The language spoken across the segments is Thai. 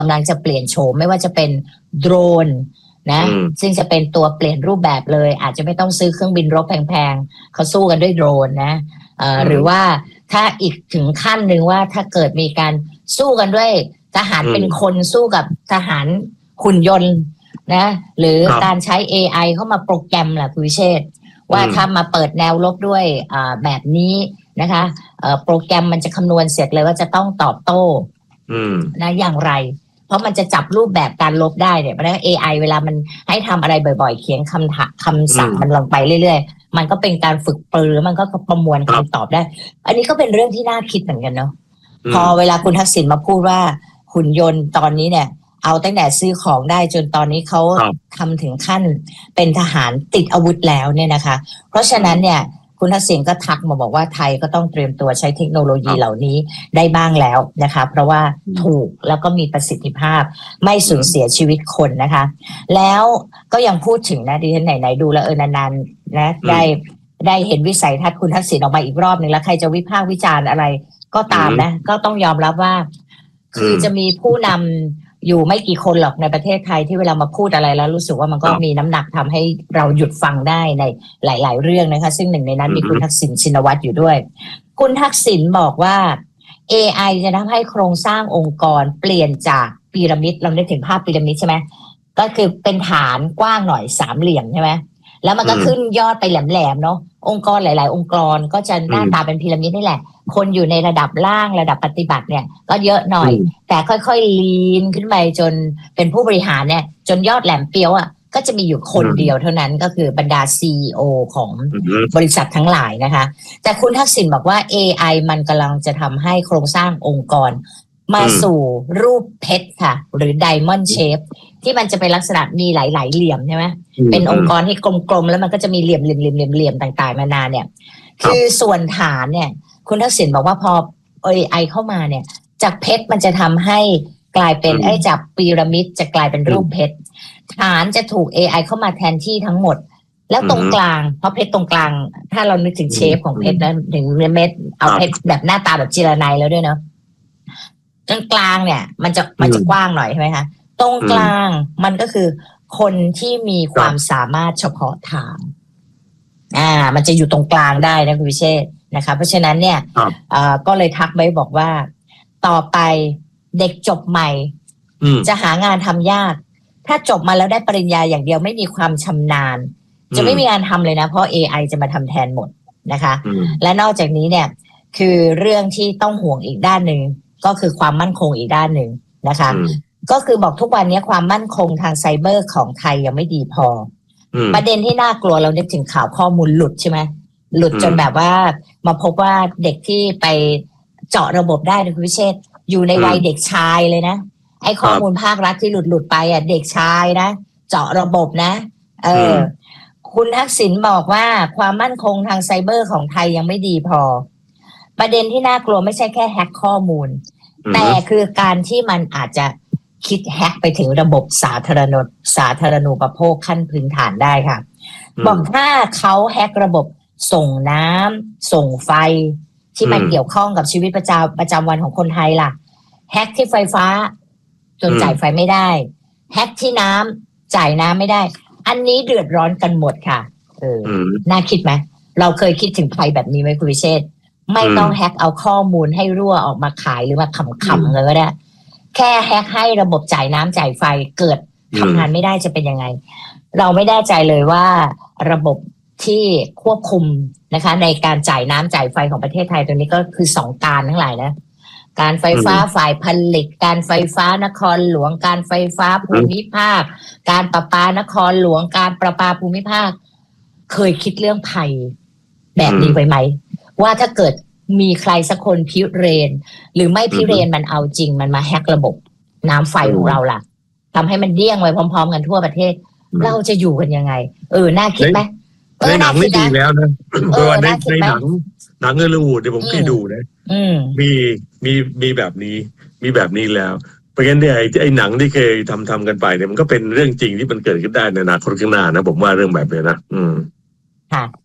ำลังจะเปลี่ยนโฉมไม่ว่าจะเป็นโดรนนะซึ่งจะเป็นตัวเปลี่ยนรูปแบบเลยอาจจะไม่ต้องซื้อเครื่องบินรบแพงๆเขาสู้กันด้วยโดรนนะหรือว่าถ้าอีกถึงขั้นหนึ่งว่าถ้าเกิดมีการสู้กันด้วยทหารเป็นคนสู้กับทหารหุ่นยนต์นะหรือการใช้ AI เข้ามาโปรแกรมล่ะคุณวิเชษฐ์ว่าถ้ามาเปิดแนวรบด้วยแบบนี้นะคะโปรแกรมมันจะคำนวณเสร็จเลยว่าจะต้องตอบโต้นะอย่างไรเพราะมันจะจับรูปแบบการลบได้เนี่ยเพราะฉะนั้น AI เวลามันให้ทำอะไรบ่อยๆเขียนคำสั่งมันลงไปเรื่อยๆมันก็เป็นการฝึกปรือมันก็ประมวลคำตอบได้อันนี้ก็เป็นเรื่องที่น่าคิดเหมือนกันเนาะพอเวลาคุณทักษิณมาพูดว่าหุ่นยนต์ตอนนี้เนี่ยเอาตั้งแต่ซื้อของได้จนตอนนี้เขาทำถึงขั้นเป็นทหารติดอาวุธแล้วเนี่ยนะคะเพราะฉะนั้นเนี่ยคุณทักษิณก็ทักมาบอกว่าไทยก็ต้องเตรียมตัวใช้เทคโนโลยีเหล่านี้ได้บ้างแล้วนะคะเพราะว่าถูกแล้วก็มีประสิทธิภาพไม่สูญเสียชีวิตคนนะคะแล้วก็ยังพูดถึงนะดิฉันไหนๆดูแล้วนานๆนะได้เห็นวิสัยทัศน์คุณทักษิณออกมาอีกรอบนึงแล้วใครจะวิพากษ์วิจารณ์อะไรก็ตามนะก็ต้องยอมรับว่าคือจะมีผู้นำอยู่ไม่กี่คนหรอกในประเทศไทยที่เวลามาพูดอะไรแล้วรู้สึกว่ามันก็มีน้ำหนักทำให้เราหยุดฟังได้ในหลายๆเรื่องนะคะซึ่งหนึ่งในนั้นมีคุณทักษิณชินวัตรอยู่ด้วยคุณทักษิณบอกว่า AI จะทำให้โครงสร้างองค์กรเปลี่ยนจากพีระมิดเราได้ถึงภาพพีระมิดใช่ไหมก็คือเป็นฐานกว้างหน่อยสามเหลี่ยมใช่ไหมแล้วมันก็ขึ้นยอดไปแหลมๆเนาะองค์กรหลายๆองค์กรก็จะหน้าตาเป็นพีระมิดนี่แหละคนอยู่ในระดับล่างระดับปฏิบัติเนี่ยก็เยอะหน่อยแต่ค่อยๆลีนขึ้นไปจนเป็นผู้บริหารเนี่ยจนยอดแหลมเปียวอ่ะก็จะมีอยู่คนเดียวเท่านั้นก็คือบรรดา CEO ของบริษัททั้งหลายนะคะแต่คุณทักษิณบอกว่า AI มันกำลังจะทำให้โครงสร้างองค์กรมาสู่รูปเพชรค่ะหรือ Diamond Shape ที่มันจะเป็นลักษณะมีหลายๆเหลี่ยมใช่ไหมเป็นองค์กรที่กลมๆแล้วมันก็จะมีเหลี่ยมต่างๆนานาเนี่ยคือส่วนฐานเนี่ยคุณทักษิณบอกว่าพอ AI เข้ามาเนี่ยจากเพชรมันจะทำให้กลายเป็นจากพีระมิดจะกลายเป็นรูปเพชรฐานจะถูก AI เข้ามาแทนที่ทั้งหมดแล้วตรงกลางเพราะเพชรตรงกลางถ้าเรานึกถึงเชฟของเพชรนะถึงเม็ดเอาเพชรแบบหน้าตาแบบจิรนัยแล้วด้วยเนาะตรงกลางเนี่ยมันจะกว้างหน่อยใช่ไหมคะตรงกลางมันก็คือคนที่มีความสามารถเฉพาะทางมันจะอยู่ตรงกลางได้นะคุณวิเชษฐ์นะคะเพราะฉะนั้นเนี่ยก็เลยทักไว้บอกว่าต่อไปเด็กจบใหม่จะหางานทำยากถ้าจบมาแล้วได้ปริญญาอย่างเดียวไม่มีความชำนาญจะไม่มีงานทำเลยนะเพราะ AI จะมาทำแทนหมดนะคะและนอกจากนี้เนี่ยคือเรื่องที่ต้องห่วงอีกด้านหนึ่งก็คือความมั่นคงอีกด้านหนึ่งนะคะก็คือบอกทุกวันนี้ความมั่นคงทางไซเบอร์ของไทยยังไม่ดีพอประเด็นที่น่ากลัวเรานึกถึงข่าวข้อมูลหลุดใช่ไหมหลุดจนแบบว่ามาพบว่าเด็กที่ไปเจาะระบบได้นะคุณพิเชษอยู่ในวัยเด็กชายเลยนะไอ้ข้อมูลภาครัฐที่หลุดไปเด็กชายนะเจาะระบบนะคุณทักษิณบอกว่าความมั่นคงทางไซเบอร์ของไทยยังไม่ดีพอประเด็นที่น่ากลัวไม่ใช่แค่แฮ็กข้อมูลแต่คือการที่มันอาจจะคิดแฮ็กไปถึงระบบสาธารณูปโภคขั้นพื้นฐานได้ค่ะบอกถ้าเขาแฮ็กระบบส่งน้ำส่งไฟที่มันเกี่ยวข้องกับชีวิตประจำวันของคนไทยล่ะแฮ็กที่ไฟฟ้าจนจ่ายไฟไม่ได้แฮ็กที่น้ำจ่ายน้ำไม่ได้อันนี้เดือดร้อนกันหมดค่ะน่าคิดไหมเราเคยคิดถึงภัยแบบนี้ไหมคุณวิเชษฐ์ไม่ต้องแฮ็กเอาข้อมูลให้รั่วออกมาขายหรือมาขำๆเลยก็ได้แค่แฮ็กให้ระบบจ่ายน้ำจ่ายไฟเกิดทำงานไม่ได้จะเป็นยังไงเราไม่แน่ใจเลยว่าระบบที่ควบคุมนะคะในการจ่ายน้ำจ่ายไฟของประเทศไทยตัวนี้ก็คือ2การทั้งหลายนะการไฟฟ้าฝ่ายผลิตการไฟฟ้านครหลวงการไฟฟ้าภูมิภาคการประปานครหลวงการประปาภูมิภาคเคยคิดเรื่องภัยแบบนี้ไว้ไหมว่าถ้าเกิดมีใครสักคนพิเรนหรือไม่พิเรนมันเอาจริงมันมาแฮกระบบน้ำไฟของเราล่ะทำให้มันเดี้ยงไว้พร้อมๆกันทั่วประเทศเราจะอยู่กันยังไงน่าคิดไหมในหนังไม่ดีแล้วนะตัวในหนังฮอลลีวูดที่ผมเคยดูนะมีแบบนี้มีแบบนี้แล้วเพราะงั้นเนี่ยไอ้หนังที่เคยทำกันไปเนี่ยมันก็เป็นเรื่องจริงที่มันเกิดขึ้นได้ในอนาคตข้างหน้านะผมว่าเรื่องแบบนี้นะค่ะ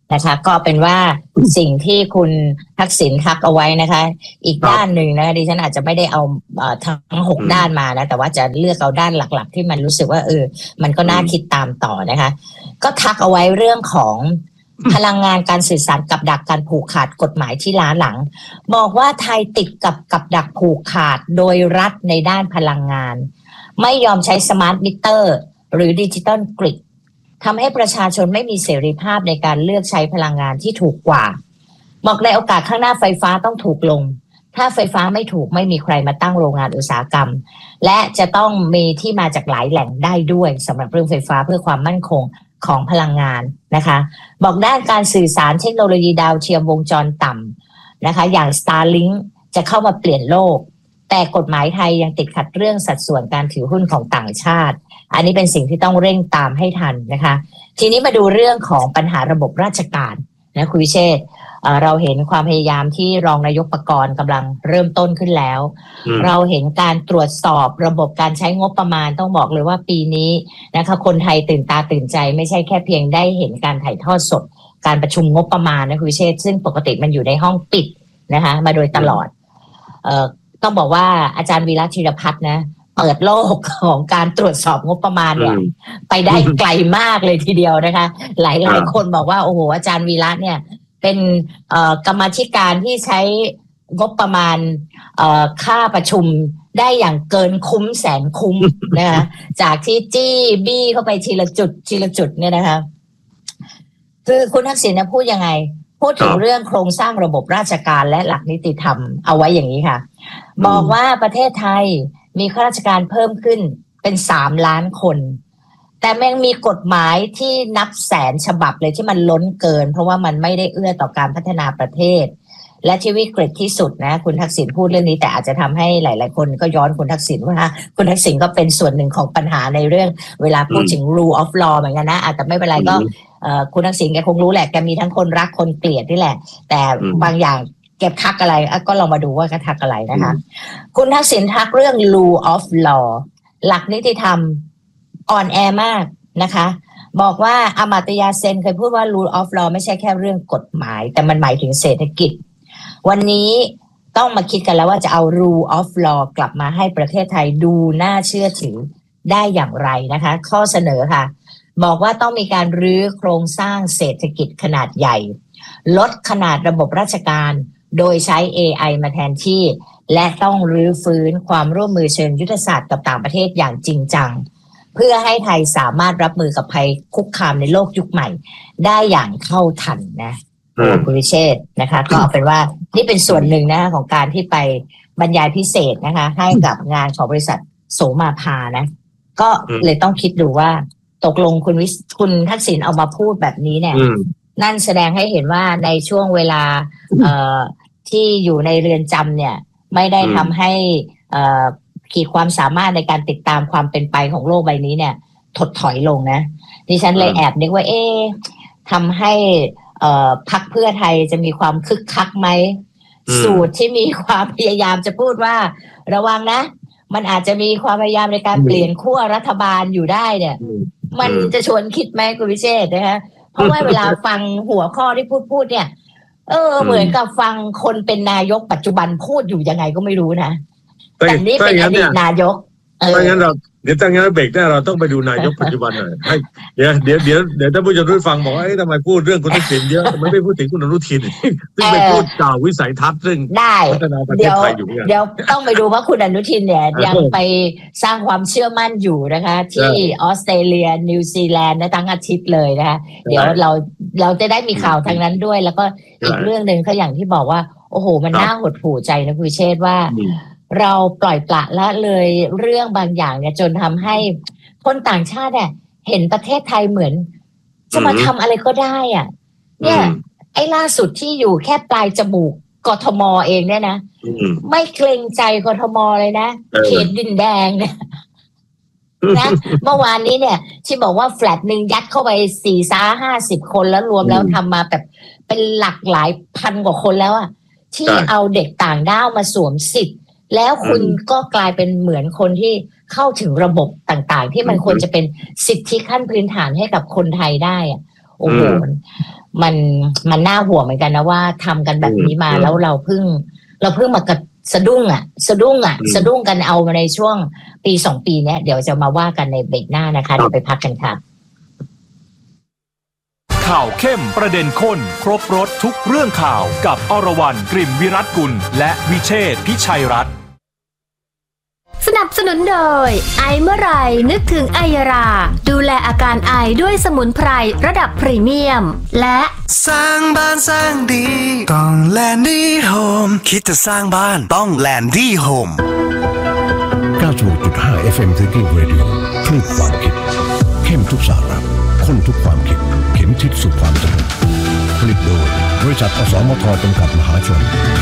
นะคะก็เป็นว่าสิ่งที่คุณทักษิณทักเอาไว้นะคะอีกด้านหนึ่งนะดิฉันอาจจะไม่ได้เอาทั้ง6ด้านมานะแต่ว่าจะเลือกเอาด้านหลักๆที่มันรู้สึกว่ามันก็น่าคิดตามต่อนะคะก็ทักเอาไว้เรื่องของพลังงานการสื่อสารกับดักการผูกขาดกฎหมายที่ล้าหลังบอกว่าไทยติดกับดักผูกขาดโดยรัฐในด้านพลังงานไม่ยอมใช้สมาร์ทมิเตอร์หรือดิจิตอลกริดทำให้ประชาชนไม่มีเสรีภาพในการเลือกใช้พลังงานที่ถูกกว่าบอกในโอกาสข้างหน้าไฟฟ้าต้องถูกลงถ้าไฟฟ้าไม่ถูกไม่มีใครมาตั้งโรงงานอุตสาหกรรมและจะต้องมีที่มาจากหลายแหล่งได้ด้วยสำหรับเรื่องไฟฟ้าเพื่อความมั่นคงของพลังงานนะคะบอกด้านการสื่อสารเทคโนโลยีดาวเทียมวงจรต่ำนะคะอย่าง Starlink จะเข้ามาเปลี่ยนโลกแต่กฎหมายไทยยังติดขัดเรื่องสัดส่วนการถือหุ้นของต่างชาติอันนี้เป็นสิ่งที่ต้องเร่งตามให้ทันนะคะทีนี้มาดูเรื่องของปัญหาระบบราชการนะคุณวิเชษฐ์เราเห็นความพยายามที่รองนายกปกรณ์กำลังเริ่มต้นขึ้นแล้วเราเห็นการตรวจสอบระบบการใช้งบประมาณต้องบอกเลยว่าปีนี้นะคะคนไทยตื่นตาตื่นใจไม่ใช่แค่เพียงได้เห็นการถ่ายทอดสดการประชุมงบประมาณนะคุณวิเชษฐ์ซึ่งปกติมันอยู่ในห้องปิดนะคะมาโดยตลอดต้องบอกว่าอาจารย์วีระธีรพัฒน์นะเปิดโลกของการตรวจสอบงบประมาณเนี่ยไปได้ไกลมากเลยทีเดียวนะคะหลายคนบอกว่าโอ้โหอาจารย์วีระเนี่ยเป็นกรรมาธิการที่ใช้งบประมาณค่าประชุมได้อย่างเกินคุ้มแสนคุ้มนะคะจากที่จี้บี้เข้าไปทีละจุดเนี่ยนะคะคือคุณทักษิณพูดยังไงพูดถึงเรื่องโครงสร้างระบบราชการและหลักนิติธรรมเอาไว้อย่างนี้ค่ะบอกว่าประเทศไทยมีข้าราชการเพิ่มขึ้นเป็น3 ล้านคนแต่มันมีกฎหมายที่นับแสนฉบับเลยที่มันล้นเกินเพราะว่ามันไม่ได้เอื้อต่อการพัฒนาประเทศและที่วิกฤตที่สุดนะคุณทักษิณพูดเรื่องนี้แต่อาจจะทำให้หลายๆคนก็ย้อนคุณทักษิณว่าคุณทักษิณก็เป็นส่วนหนึ่งของปัญหาในเรื่องเวลาพูดถึง rule of law เหมือนกันนะแต่ไม่เป็นไรก็คุณทักษิณแกคงรู้แหละแกมีทั้งคนรักคนเกลียดนี่แหละแต่บางอย่างเก็บทักอะไรก็ลองมาดูว่าทักอะไรนะคะคุณทักษิณทักเรื่อง rule of law หลักนิติธรรมอ่อนแอมากนะคะบอกว่าอมาตยาเซนเคยพูดว่า rule of law ไม่ใช่แค่เรื่องกฎหมายแต่มันหมายถึงเศรษฐกิจวันนี้ต้องมาคิดกันแล้วว่าจะเอา rule of law กลับมาให้ประเทศไทยดูน่าเชื่อถือได้อย่างไรนะคะข้อเสนอค่ะบอกว่าต้องมีการรื้อโครงสร้างเศรษฐกิจขนาดใหญ่ลดขนาดระบบราชการโดยใช้ AI มาแทนที่และต้องรื้อฟื้นความร่วมมือเชิงยุทธศาสตร์กับต่างประเทศอย่างจริงจังเพื่อให้ไทยสามารถรับมือกับภัยคุกคามในโลกยุคใหม่ได้อย่างเท่าทันนะคุณวิเชษฐ์นะคะก็เอาเป็นว่านี่เป็นส่วนหนึ่งนะคะของการที่ไปบรรยายพิเศษนะคะให้กับงานของบริษัทโสมาภานะก็เลยต้องคิดดูว่าตกลงคุณทักษิณเอามาพูดแบบนี้เนี่ยนั่นแสดงให้เห็นว่าในช่วงเวลาที่อยู่ในเรือนจำเนี่ยไม่ได้ทำให้ขีดความสามารถในการติดตามความเป็นไปของโลกใบนี้เนี่ยถดถอยลงนะดิฉันเลยแอบนึกว่าทำให้พรรคเพื่อไทยจะมีความคึกคักไหมสูตรที่มีความพยายามจะพูดว่าระวังนะมันอาจจะมีความพยายามในการเปลี่ยนขั้วรัฐบาลอยู่ได้เนี่ยมันจะชวนคิดไหมคุณวิเชษฐ์นะคะเพราะว่าเวลาฟังหัวข้อที่พูดเนี่ยเหมือนกับฟังคนเป็นนายกปัจจุบันพูดอยู่ยังไงก็ไม่รู้นะแต่นี่เป็นอดีตนายกถ้างั้นถ้างั้นเบรกได้เราต้องไปดูนายกปัจจุบันหน่อยเดี๋ยวท่านผู้ชมได้ฟังบอกว่าทำไมพูดเรื่องคุณทักษิณเยอะทำไมไม่พูดถึงคุณอนุทินซึ่งไปพูดกล่าววิสัยทัศน์ซึ่งพัฒนาประเทศไทยอยู่เดี๋ยวต้องไปดูว่าคุณอนุทินเนี่ยยังไปสร้างความเชื่อมั่นอยู่นะคะที่ออสเตรเลียนิวซีแลนด์ทั้งอาทิตย์เลยนะคะเดี๋ยวเราจะได้มีข่าวทางนั้นด้วยแล้วก็อีกเรื่องนึงก็อย่างที่บอกว่าโอ้โหมันน่าหดหู่ใจนะคุณเชษฐ์ว่าเราปล่อยปละละเลยเรื่องบางอย่างเนี่ยจนทำให้คนต่างชาติเนี่ยเห็นประเทศไทยเหมือนจะมาทำอะไรก็ได้อ่ะเนี่ยไอ้ล่าสุดที่อยู่แค่ปลายจมูกกทมเองเนี่ยนะไม่เกรงใจกทมเลยนะเขตดินแดงเนี่ยนะเมื่อวานนี้เนี่ยที่บอกว่าแฟลตหนึ่งยัดเข้าไป50 คนแล้วรวมแล้วทำมาแบบเป็นหลักหลายพันกว่าคนแล้วอ่ะที่เอาเด็กต่างด้าวมาสวมสิทธิ์แล้วคุณก็กลายเป็นเหมือนคนที่เข้าถึงระบบต่างๆที่มันควรจะเป็นสิทธิขั้นพื้นฐานให้กับคนไทยได้อะโอ้โหมันน่าห่วงเหมือนกันนะว่าทำกันแบบนี้มาแล้วเราเพิ่งมากระสะดุ้งกันเอามาในช่วงปี2 ปีเนี้ยเดี๋ยวจะมาว่ากันในเบรกหน้านะคะเดี๋ยวไปพักกันค่ะข่าวเข้มประเด็นข้นครบรสทุกเรื่องข่าวกับอรวรรณ กลิ่นวิรัตกุลและวิเชษฐ์พิชัยรัตน์สนับสนุนโดยไอเมื่อไรนึกถึงไอยาราดูแลอาการไอด้วยสมุนไพรระดับพรีเมียมและสร้างบ้านสร้างดีต้องแลนดี้โฮมคิดจะสร้างบ้านต้องแลนดี้โฮม 96.5 FM Thinking Radio คลื่นความคิดเข้มทุกสาระข้นทุกความคิดเข็มทิศสู่ความเจริญผลิตโดยบริษัทอสมทจำกัดมหาชน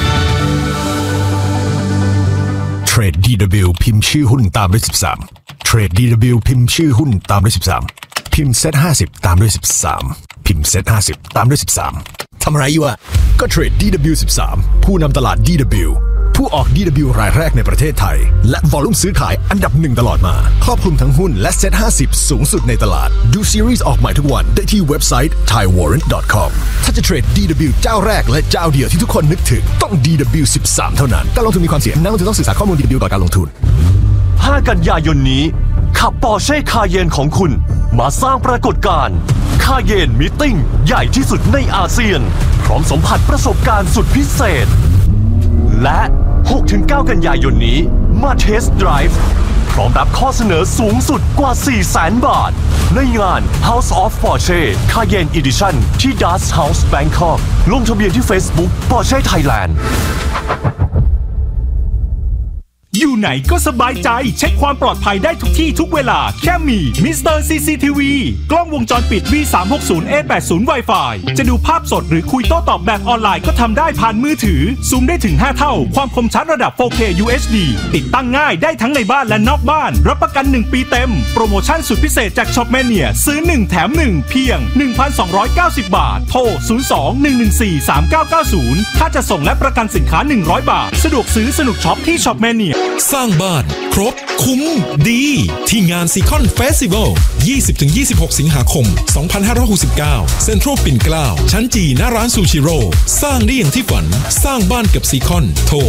เทรด DW พิมพ์ชื่อหุ้นตามด้วย13เทรด DW พิมพ์ชื่อหุ้นตามด้วย13พิมพ์เซต50ตามด้วย13พิมพ์เซต50ตามด้วย13ทำอะไรอยู่อ่ะก็เทรด DW 13ผู้นำตลาด DW ผู้ออก DW รายแรกในประเทศไทยและวอลลุ่มซื้อขายอันดับ1ตลอดมาครอบคลุมทั้งหุ้นและเซต50สูงสุดในตลาดดูซีรีส์ออกใหม่ทุกวันได้ที่เว็บไซต์ thaiwarrant.com ถ้าจะเทรด DW เจ้าแรกและเจ้าเดียวที่ทุกคนนึกถึงต้อง DW 13เท่านั้นการลงทุนมีความเสี่ยงนักลงทุนต้องศึกษาข้อมูล DW ก่อนการลงทุน 5 กันยายนนี้ขับ Porsche Cayenne ของคุณมาสร้างปรากฏการณ์ Cayenne Meeting ใหญ่ที่สุดในอาเซียนพร้อมสัมผัสประสบการณ์สุดพิเศษและ 6-9 กันยายนนี้มา Test Drive พร้อมรับข้อเสนอสูงสุดกว่า 400,000 บาทในงาน House of Porsche Cayenne Edition ที่ Dust House Bangkok ลงทะเบียนที่ Facebook Porsche Thailand อยู่ไหนก็สบายใจเช็คความปลอดภัยได้ทุกที่ทุกเวลาแค่มีมิสเตอร์ CCTV กล้องวงจรปิด V360A80 Wi-Fi จะดูภาพสดหรือคุยโต้ตอบแบบออนไลน์ก็ทำได้ผ่านมือถือซูมได้ถึง5เท่าความคมชัดระดับ 4K UHD ติดตั้งง่ายได้ทั้งในบ้านและนอกบ้านรับประกัน1 ปีเต็มโปรโมชั่นสุดพิเศษจาก Shopmania ซื้อ1แถม1เพียง 1,290 บาทโทร 02-114-3990 ถ้าจะส่งและประกันสินค้า100 บาทสะดวกซื้อสนุกช็อปที่ Shopmania สร้างบ้านครบคุ้มดีที่งานซีคอนเฟสติวัล 20-26 สิงหาคม 2569 เซ็นทรัลปิ่นเกล้าชั้นจีหน้าร้านซูชิโร่สร้างได้อย่างที่ฝันสร้างบ้านกับซีคอนโทร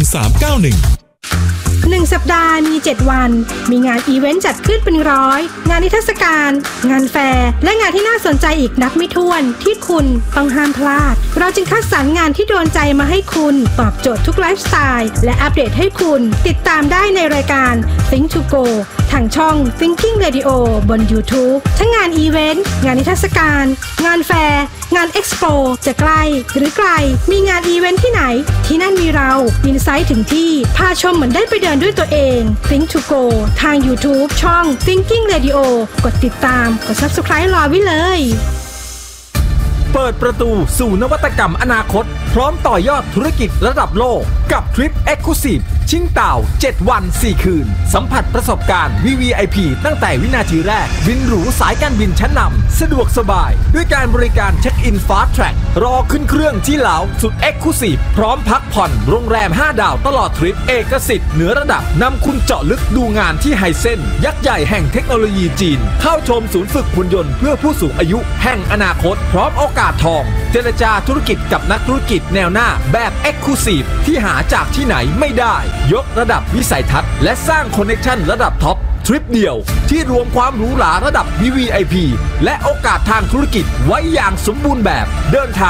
1391 1 สัปดาห์มี 7 วันมีงานอีเวนต์จัดขึ้นเป็นร้อยงานนิทรรศการงานแฟร์และงานที่น่าสนใจอีกนับไม่ถ้วนที่คุณต้องห้ามพลาดเราจึงคัดสรรงานที่โดนใจมาให้คุณตอบโจทย์ทุกไลฟ์สไตล์และอัปเดตให้คุณติดตามได้ในรายการ Think to Go ทางช่อง Thinking Radio บน YouTube ทั้งงานอีเวนต์งานนิทรรศการงานแฟร์งานเอ็กซ์โปจะใกล้หรือไกลมีงานอีเวนต์ที่ไหนที่นั่นมีเราอินไซต์ถึงที่พาชมเหมือนได้ไปเดินด้วยตัวเอง Think to Go ทาง YouTube ช่อง Thinking Radio กดติดตามกด Subscribe รอไว้เลยเปิดประตูสู่นวัตกรรมอนาคตพร้อมต่อยอดธุรกิจระดับโลกกับทริป Exclusive ชิงเต่า7 วัน 4 คืนสัมผัสประสบการณ์ VVIP ตั้งแต่วินาทีแรกบินหรูสายการบินชั้นนำสะดวกสบายด้วยการบริการเช็คอิน Fast Track รอขึ้นเครื่องที่ลาวสุด Exclusive พร้อมพักผ่อนโรงแรม5 ดาวตลอดทริปเอกสิทธิ์เหนือระดับนำคุณเจาะลึกดูงานที่ไฮเซ็นยักษ์ใหญ่แห่งเทคโนโลยีจีนเข้าชมศูนย์ฝึกหุ่นยนต์เพื่อผู้สูงอายุแห่งอนาคตพร้อมโอกาสทองเจรจาธุรกิจกับนักธุรกิจแนวหน้าแบบ Exclusive ที่หาจากที่ไหนไม่ได้ยกระดับวิสัยทัศน์และสร้างคอนเนคชั่นระดับท็อปทริปเดียวที่รวมความหรูหราระดับ VVIP และโอกาสทางธุรกิจไว้อย่างสมบูรณ์แบบเดินทาง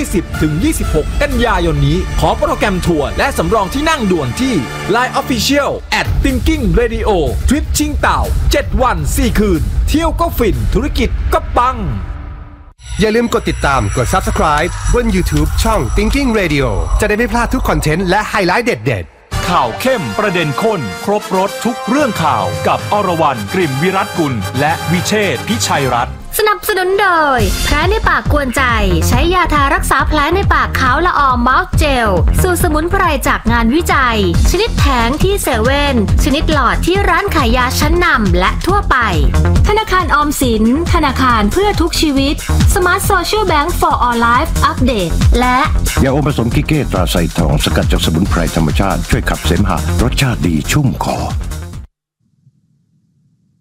20-26 กันยายนนี้ขอโปรแกรมทัวร์และสำรองที่นั่งด่วนที่ Line Official @Thinking Radio ทริปชิงเต่า7 วัน 4 คืนเที่ยวก็ฟินธุรกิจก็ปังอย่าลืมกดติดตามกด Subscribe บน YouTube ช่อง Thinking Radio จะได้ไม่พลาดทุกคอนเทนต์และไฮไลท์เด็ดๆข่าวเข้มประเด็นข้นครบรสทุกเรื่องข่าวกับอรวรรณ กลิ่นวิรัตกุลและวิเชษฐ์พิชัยรัตน์สนับสนุนโดยแผลในปากกวนใจใช้ยาทารักษาแผลในปากขาวละอองเมาส์เจลสูตรสมุนไพรจากงานวิจัยชนิดแผงที่เซเว่นชนิดหลอดที่ร้านขายยาชั้นนำและทั่วไปธนาคารออมสินธนาคารเพื่อทุกชีวิต Smart Social Bank for All Life อัปเดตและยาอมผสมกิเก้ตราไซทองสกัดจากสมุนไพรธรรมชาติช่วยขับเสมหะรสชาติดีชุ่มคอ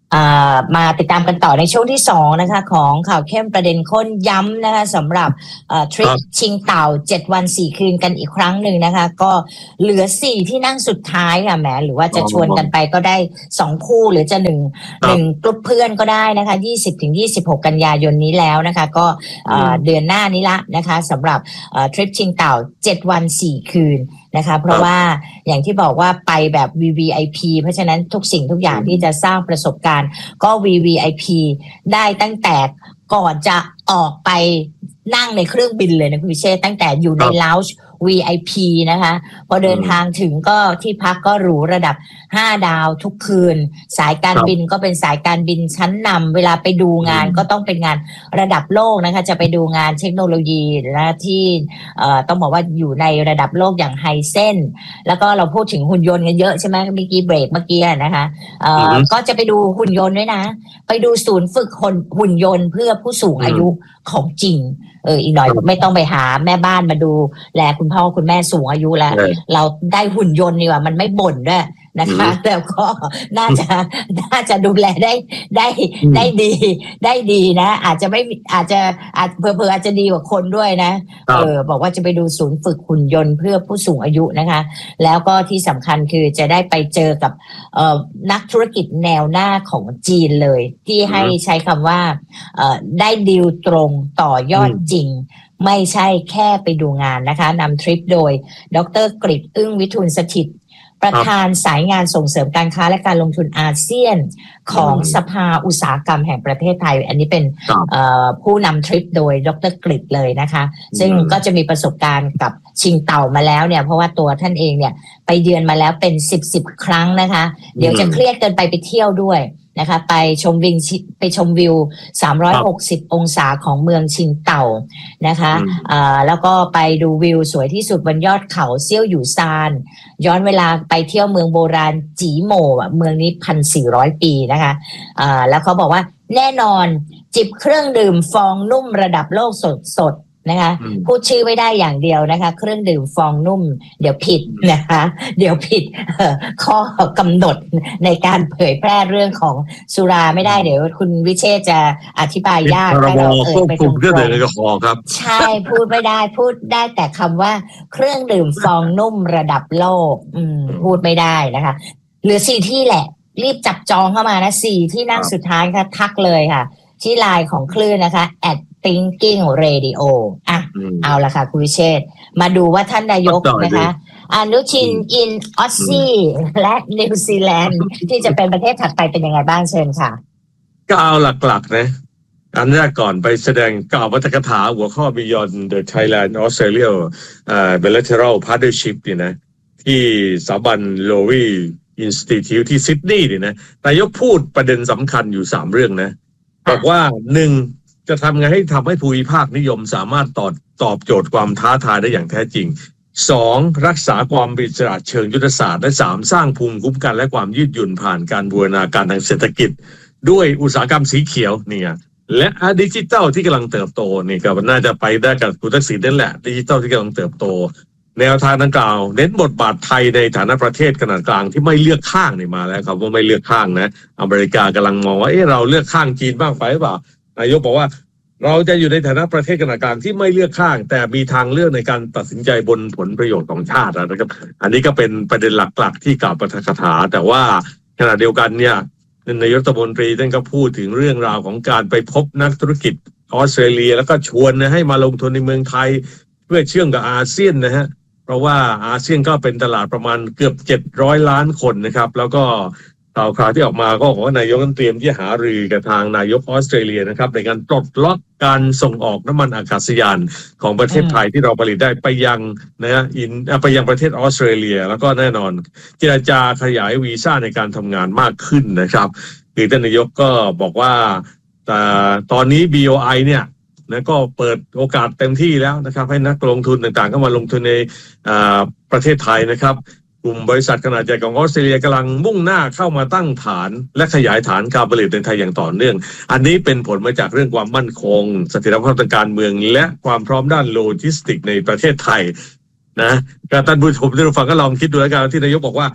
มาติดตามกันต่อในช่วงที่2นะคะของข่าวเข้มประเด็นข้นย้ำนะคะสำหรับทริปชิงเต่า7 วัน 4 คืนกันอีกครั้งหนึ่งนะคะก็เหลือ4ที่นั่งสุดท้ายค่ะแหมหรือว่าจะชวนกันไปก็ได้2คู่หรือจะ1กลุ่มเพื่อนก็ได้นะคะ20-26 กันยายนนี้แล้วนะคะก็เดือนหน้านี้ละนะคะสำหรับทริปชิงเต่า7 วัน 4 คืนนะคะเพราะว่าอย่างที่บอกว่าไปแบบ VVIP เพราะฉะนั้นทุกสิ่งทุกอย่างที่จะสร้างประสบการณ์ก็ VVIP ได้ตั้งแต่ก่อนจะออกไปนั่งในเครื่องบินเลยนะคุณวิเชษตั้งแต่อยู่ใน lounge VIP นะคะพอเดินทางถึงก็ที่พักก็หรูระดับ5 ดาวทุกคืนสายการบินก็เป็นสายการบินชั้นนำเวลาไปดูงานก็ต้องเป็นงานระดับโลกนะคะจะไปดูงานเทคโนโลยีนะที่ต้องบอกว่าอยู่ในระดับโลกอย่างไฮเซนแล้วก็เราพูดถึงหุ่นยนต์กันเยอะใช่ไหมเมื่อกี้เบรกเมื่อกี้นะคะก็จะไปดูหุ่นยนต์ด้วยนะไปดูศูนย์ฝึกหุ่นยนต์เพื่อผู้สูงอายุของจริงอีกหน่อยไม่ต้องไปหาแม่บ้านมาดูแลคุณพ่อคุณแม่สูงอายุแล้วเราได้หุ่นยนต์นี่ว่ามันไม่บ่นด้วยนะคะแล้วก็น่าจะดูแลได้ดีนะอาจจะเผลออาจจะดีกว่าคนด้วยนะบอกว่าจะไปดูศูนย์ฝึกหุ่นยนต์เพื่อผู้สูงอายุนะคะแล้วก็ที่สำคัญคือจะได้ไปเจอกับนักธุรกิจแนวหน้าของจีนเลยที่ให้ใช้คำว่าได้ดีลตรงต่อยอดจริงไม่ใช่แค่ไปดูงานนะคะนำทริปโดยดร.กฤษ อึ้งวิทูลสถิตประธานสายงานส่งเสริมการค้าและการลงทุนอาเซียนของสภาอุตสาหกรรมแห่งประเทศไทยอันนี้เป็นผู้นำทริปโดยดร.กฤษเลยนะคะซึ่งก็จะมีประสบการณ์กับชิงเต่ามาแล้วเนี่ยเพราะว่าตัวท่านเองเนี่ยไปเยือนมาแล้วเป็น10 ครั้งนะคะเดี๋ยวจะเครียดเกินไปเที่ยวด้วยนะคะไปชมวิว360 องศาของเมืองชิงเต่านะคะแล้วก็ไปดูวิวสวยที่สุดบนยอดเขาเซี่ยวหยู่ซานย้อนเวลาไปเที่ยวเมืองโบราณจีโหม่เมืองนี้ 1,400 ปีนะคะแล้วเขาบอกว่าแน่นอนจิบเครื่องดื่มฟองนุ่มระดับโลกสดนะคะพูดชื่อไม่ได้อย่างเดียวนะคะเครื่องดื่มฟองนุ่มเดี๋ยวผิดนะคะเดี๋ยวผิดข้อกำหนดในการเผยแพร่เรื่องของสุราไม่ได้เดี๋ยวคุณวิเชษจะอธิบายยากถ้าเราไปตรงๆครับใช่พูดไม่ได้พูดได้แต่คำว่าเครื่องดื่มฟองนุ่มระดับโลกพูดไม่ได้นะคะเหลือ4 ที่แหละรีบจับจองเข้ามานะ4 ที่นั่งสุดท้ายค่ะทักเลยค่ะที่ไลน์ของคลื่นนะคะ@thinking radio เอาละค่ะคุณวิเชษมาดูว่าท่านนายกนะคะอนุทินอินออสซี่และนิวซีแลนด์ที่จะเป็นประเทศถัดไปเป็นยังไงบ้างเชิญค่ะก็เอาหลักๆนะอันแรกก่อนไปแสดงกล่าวปาฐกถาหัวข้อ Beyond the Thailand Australia Bilateral Partnership เนี่ยนะที่สถาบันโลวีอินสติทิวที่ซิดนีย์เนี่ยนะนายกพูดประเด็นสำคัญอยู่3 เรื่องนะบอกว่า1จะทำไงให้ภูมิภาคนิยมสามารถตอบโจทย์ความท้าทายได้อย่างแท้จริง2รักษาความเป็นอิสระเชิงยุทธศาสตร์และ3สร้างภูมิคุ้มกันและความยืดหยุ่นผ่านการบูรณาการทางเศรษฐกิจด้วยอุตสาหกรรมสีเขียวเนี่ยและดิจิทัลที่กำลังเติบโตนี่ก็น่าจะไปได้กับคุณทักษิณนั่นแหละดิจิทัลที่กำลังเติบโตแนวทางดังกล่าวเน้นบทบาทไทยในฐานะประเทศขนาดกลางที่ไม่เลือกข้างนี่มาแล้วครับว่าไม่เลือกข้างนะอเมริกากำลังมองว่าเราเลือกข้างจีนบ้างไปหรือเปล่านายกบอกว่าเราจะอยู่ในฐานะประเทศขนาดกลางที่ไม่เลือกข้างแต่มีทางเลือกในการตัดสินใจบนผลประโยชน์ของชาตินะครับอันนี้ก็เป็นประเด็นหลักๆที่กล่าวปาฐกถาแต่ว่าขณะเดียวกันเนี่ยนายกรัฐมนตรีท่านก็พูดถึงเรื่องราวของการไปพบนักธุรกิจออสเตรเลียแล้วก็ชวนให้มาลงทุนในเมืองไทยเพื่อเชื่อมกับอาเซียนนะฮะเพราะว่าอาเซียนก็เป็นตลาดประมาณเกือบ700 ล้านคนนะครับแล้วก็ข่าวที่ออกมาก็บอกว่านายกเตรียมที่หารือกับทางนายกออสเตรเลียนะครับในการปลดล็อกการส่งออกน้ำมันอากาศยานของประเทศไทยที่เราผลิตได้ไปยังไปยังประเทศออสเตรเลียแล้วก็แน่นอนเจรจาขยายวีซ่าในการทำงานมากขึ้นนะครับคือท่านนายกก็บอกว่าตอนนี้ BOI เนี่ยนะก็เปิดโอกาสเต็มที่แล้วนะครับให้นักลงทุนต่างๆเข้ามาลงทุนในประเทศไทยนะครับกลุ่มบริษัทขนาดใหญ่ของออสเตรเลียกำลังมุ่งหน้าเข้ามาตั้งฐานและขยายฐานการผลิตในไทยอย่างต่อเนื่องอันนี้เป็นผลมาจากเรื่องความมั่นคงเสถียรภาพทางการเมืองและความพร้อมด้านโลจิสติกในประเทศไทยนะการท่านผู้ชมที่เราฟังก็ลองคิดดูแล้วกันที่นายกบอกว่า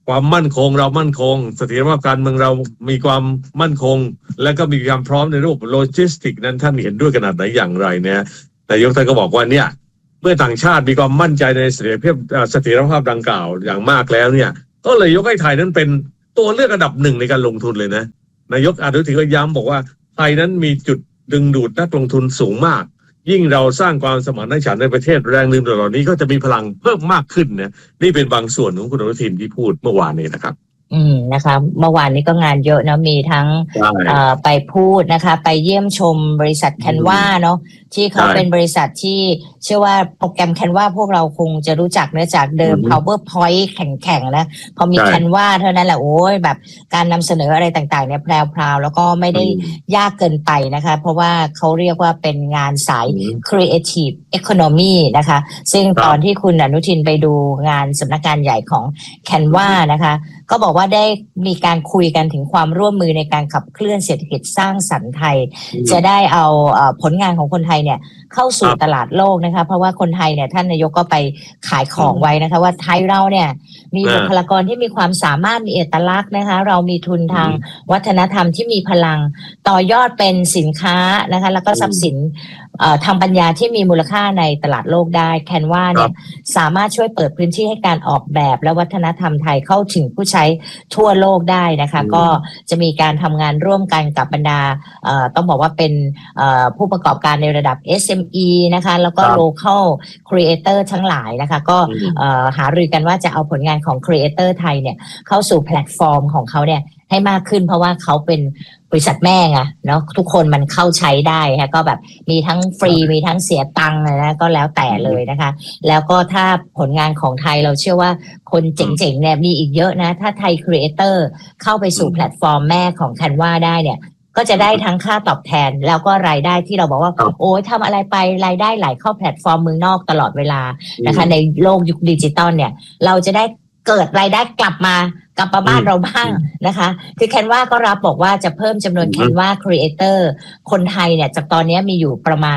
ความมั่นคงเรามั่นคงเสถียรภาพการเมืองเรามีความมั่นคงและก็มีความพร้อมในระบบโลจิสติกนั้นท่านเห็นด้วยขนาดไหนอย่างไรเนี่ยนายกท่านก็บอกว่าเนี่ยเมื่อต่างชาติมีความมั่นใจในเสถียรภาพดังกล่าวอย่างมากแล้วเนี่ยก็เลยยกให้ไทยนั้นเป็นตัวเลือกอันดับหนึ่งในการลงทุนเลยนะนายกอนุทินก็ย้ำบอกว่าไทยนั้นมีจุดดึงดูดนักลงทุนสูงมากยิ่งเราสร้างความสมานฉันท์ในประเทศแรงดึงดูดเหล่านี้ก็จะมีพลังเพิ่มมากขึ้นนะนี่เป็นบางส่วนของคุณอนุทินที่พูดเมื่อวานนี้นะครับนะคะเมื่อวานนี้ก็งานเยอะนะมีทั้งไปพูดนะคะไปเยี่ยมชมบริษัทแคนวาเนาะที่เขาเป็นบริษัทที่เชื่อว่าโปรแกรมแคนวาพวกเราคงจะรู้จักเนื่องจากเดิม PowerPoint แข็งๆนะพอมีแคนวาเท่านั้นแหละโอ้ยแบบการนำเสนออะไรต่างๆเนี่ยแพรวๆแล้วก็ไม่ได้ยากเกินไปนะคะเพราะว่าเขาเรียกว่าเป็นงานสาย Creative Economy นะคะซึ่งตอนที่คุณอนุทินไปดูงานสำนักงานใหญ่ของแคนวานะคะก็บอกว่าได้มีการคุยกันถึงความร่วมมือในการขับเคลื่อนเศรษฐกิจสร้างสรรค์ไทยจะได้เอาผลงานของคนไทยเนี่ยเข้าสู่ตลาดโลกนะคะเพราะว่าคนไทยเนี่ยท่านนายกก็ไปขายของไว้นะคะว่าไทยเราเนี่ยมีบุคลากรที่มีความสามารถมีเอกลักษณ์นะคะเรามีทุนทางวัฒนธรรมที่มีพลังต่อยอดเป็นสินค้านะคะแล้วก็ทรัพย์สินทางปัญญาที่มีมูลค่าในตลาดโลกได้แคนวาเนี่ยสามารถช่วยเปิดพื้นที่ให้การออกแบบและวัฒนธรรมไทยเข้าถึงผู้ใช้ทั่วโลกได้นะคะก็จะมีการทำงานร่วมกันกับบรรดาต้องบอกว่าเป็นผู้ประกอบการในระดับ SME นะคะแล้วก็ local creator ทั้งหลายนะคะก็หารือกันว่าจะเอาผลงานของ creator ไทยเนี่ยเข้าสู่แพลตฟอร์มของเขาเนี่ยให้มากขึ้นเพราะว่าเขาเป็นบริษัทแม่ไงเนาะทุกคนมันเข้าใช้ได้ค่ะก็แบบมีทั้งฟรีมีทั้งเสียตังค์นะก็แล้วแต่เลยนะคะแล้วก็ถ้าผลงานของไทยเราเชื่อว่าคนเจ๋งๆเนี่ยมีอีกเยอะนะถ้าไทยครีเอเตอร์เข้าไปสู่แพลตฟอร์มแม่ของแคนวาได้เนี่ยก็จะได้ทั้งค่าตอบแทนแล้วก็รายได้ที่เราบอกว่าโอ้ยทำอะไรไปรายได้ไหลเข้าแพลตฟอร์มเมืองนอกตลอดเวลานะคะในโลกยุคดิจิตอลเนี่ยเราจะได้เกิดรายได้กลับมาบ้านเราบ้างนะคะคือแคนวาก็รับบอกว่าจะเพิ่มจำนวนแคนวาครีเอเตอร์คนไทยเนี่ยจากตอนนี้มีอยู่ประมาณ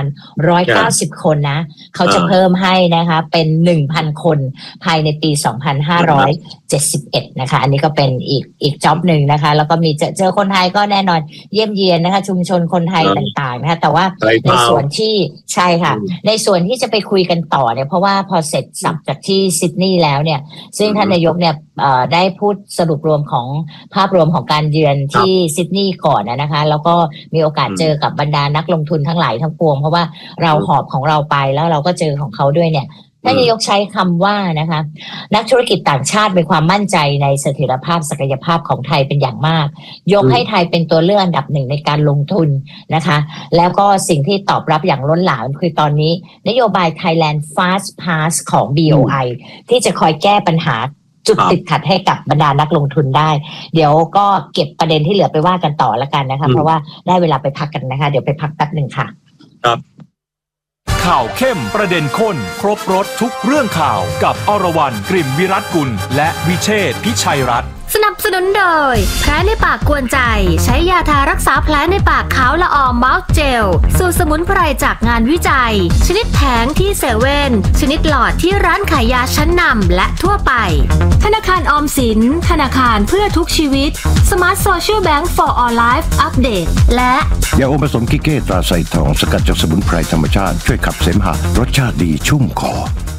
190คนนะเขาจะเพิ่มให้นะคะเป็น 1,000 คนภายในปี 2571นะคะอันนี้ก็เป็นอีกจ็อบหนึ่งนะคะแล้วก็มีเจอคนไทยก็แน่นอนเยี่ยมเยียนนะคะชุมชนคนไทยต่างๆนะคะแต่ว่าในส่วนที่ใช่ค่ะในส่วนที่จะไปคุยกันต่อเนี่ยเพราะว่าพอเสร็จสับจากที่ซิดนีย์แล้วเนี่ยซึ่งท่านนายกเนี่ยได้พูดสรุปรวมของภาพรวมของการเยือนที่ซิดนีย์ก่อนนะคะแล้วก็มีโอกาสเจอกับบรรดานักลงทุนทั้งหลายทั้งปวงเพราะว่าเราหอบของเราไปแล้วเราก็เจอของเขาด้วยเนี่ยท่านนายกใช้คำว่านะคะนักธุรกิจต่างชาติมีความมั่นใจในเสถียรภาพศักยภาพของไทยเป็นอย่างมากยกให้ไทยเป็นตัวเลือกอันดับหนึ่งในการลงทุนนะคะแล้วก็สิ่งที่ตอบรับอย่างล้นหลามคือตอนนี้นโยบาย Thailand Fast Pass ของ BOI ที่จะคอยแก้ปัญหาจุดติดขัดให้กับบรรดานักลงทุนได้เดี๋ยวก็เก็บประเด็นที่เหลือไปว่ากันต่อแล้วกันนะคะเพราะว่าได้เวลาไปพักกันนะคะเดี๋ยวไปพักแป๊บนึงค่ะครับข่าวเข้มประเด็นข้นครบรสทุกเรื่องข่าวกับอรวรรณ กลิ่นวิรัตกุลและวิเชษฐ์พิชัยรัตน์สนับสนุนโดยแผลในปากกวนใจใช้ยาทารักษาแผลในปากขาวละอองมาส์เจลสูตรสมุนไพรจากงานวิจัยชนิดแผงที่เซเว่นชนิดหลอดที่ร้านขายยาชั้นนำและทั่วไปธนาคารออมสินธนาคารเพื่อทุกชีวิต Smart Social Bank for All Life Update และยาอมผสมกิเก้ตราไซทองสกัดจากสมุนไพรธรรมชาติช่วยขับเสมหะรสชาติดีชุ่มคอ